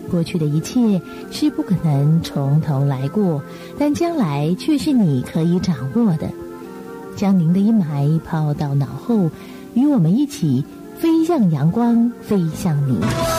过去的一切是不可能从头来过，但将来却是你可以掌握的。将您的阴霾抛到脑后，与我们一起飞向阳光，飞向你。